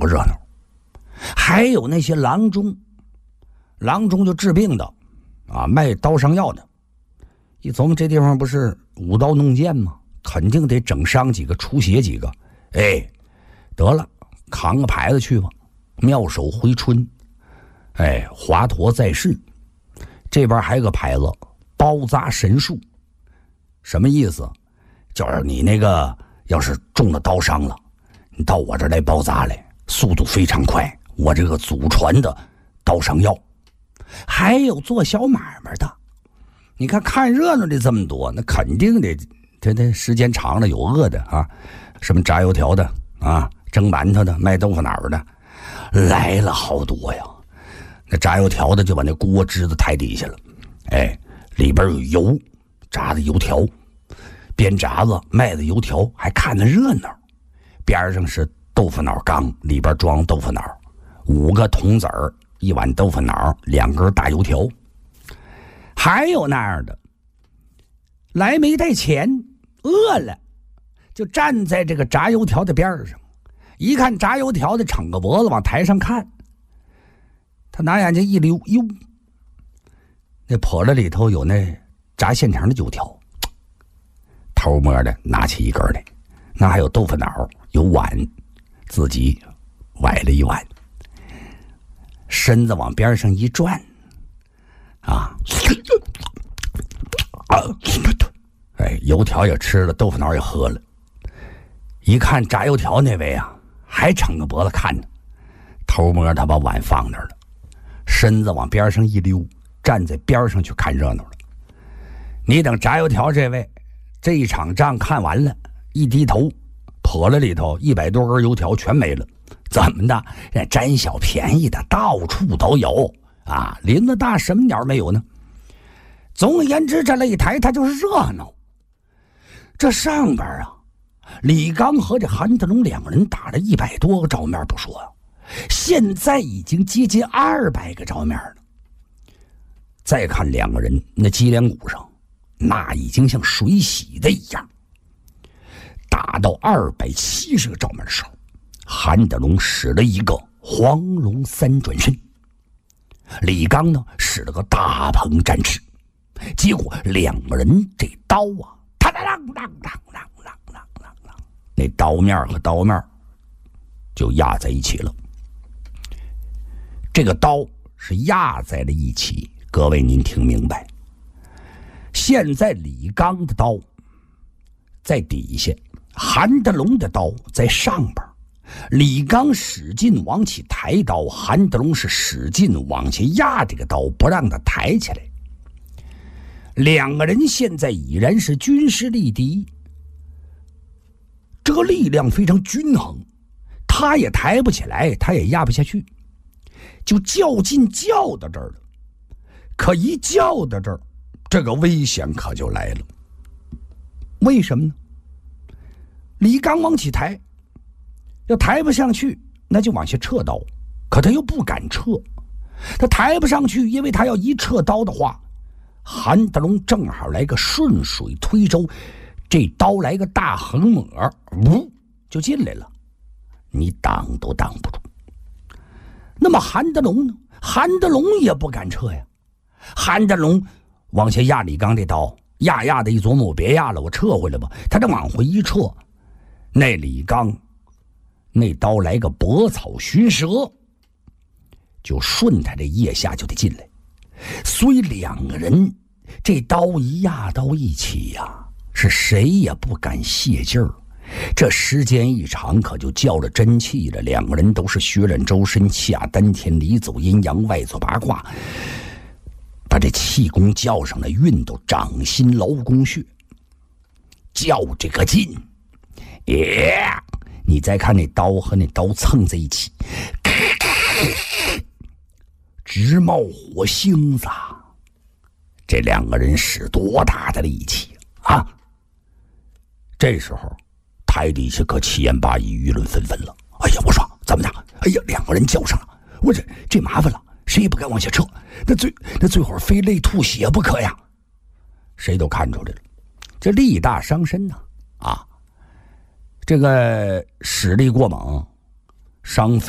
个热闹。还有那些郎中就治病的啊，卖刀伤药的。一琢磨这地方不是舞刀弄剑吗？肯定得整伤几个，出血几个。哎，得了，扛个牌子去吧，妙手回春，哎，华佗在世。这边还有个牌子，包扎神术。什么意思？就是你那个要是中了刀伤了，你到我这儿来包扎来，速度非常快，我这个祖传的刀伤药。还有做小买卖的，你看热闹的这么多，那肯定得这时间长了有饿的啊，什么炸油条的啊，蒸馒头的，卖豆腐脑的，来了好多呀。那炸油条的就把那锅支子抬底下了，哎，里边有油，炸的油条，边炸子卖的油条，还看着热闹。边上是豆腐脑缸，里边装豆腐脑，5个铜子儿，1碗豆腐脑，2根大油条。还有那样的，来没带钱，饿了，就站在这个炸油条的边上，一看炸油条的，敞个脖子往台上看，他拿眼睛一溜，哟，那笸箩里头有那炸现成的油条，偷摸的拿起一根来，那还有豆腐脑，有碗，自己崴了一碗，身子往边上一转，啊，哎，油条也吃了，豆腐脑也喝了。一看炸油条那位啊，还撑个脖子看着，偷摸他把碗放那儿了，身子往边上一溜，站在边上去看热闹了。你等炸油条这位，这一场仗看完了，一低头，笸箩里头100多根油条全没了。怎么的？占小便宜的到处都有啊！林子大，什么鸟没有呢？总而言之，这擂台它就是热闹。这上边啊，李刚和这韩德龙2个人打了100多个照面不说啊，现在已经接近200个照面了。再看2个人那脊梁骨上，那已经像水洗的一样。打到270个照面的时候，韩德龙使了一个黄龙3转身，李刚呢使了个大鹏展翅，结果2个人这刀啊，嘡啷啷啷啷啷啷啷，那刀面和刀面就压在一起了。这个刀是压在了一起，各位您听明白？现在李刚的刀在底下，韩德龙的刀在上边。李刚使劲往起抬刀，韩德龙是使劲往下压这个刀，不让他抬起来。2个人现在已然是军师力敌，这个力量非常均衡，他也抬不起来，他也压不下去，就较劲较到这儿了。可一较到这儿，这个危险可就来了。为什么呢？李刚往起抬，要抬不上去，那就往下撤刀，可他又不敢撤，他抬不上去，因为他要一撤刀的话，韩德龙正好来个顺水推舟，这刀来个大横抹，呜就进来了，你挡都挡不住。那么韩德龙呢？韩德龙也不敢撤呀。韩德龙往下压李刚这刀，压的一琢磨，我别压了，我撤回来吧。他这往回一撤，那李刚那刀来个搏草寻蛇，就顺他这腋下就得进来。所以2个人这刀一压到一起呀，是谁也不敢泄劲儿。这时间一长，可就较了真气了。2个人都是血染周身，下丹田，里走阴阳，外做八卦，把这气功较上了，运到掌心劳宫穴，较这个劲。你再看那刀和那刀蹭在一起，直冒火星子。这2个人使多大的力气啊！这时候台底下可七言八语，议论纷纷了。哎呀，我说怎么的？哎呀，2个人较上了，我这麻烦了，谁也不敢往下撤，那最后非累吐血不可呀！谁都看出来了，这力大伤身呐！啊，这个使力过猛，伤肺。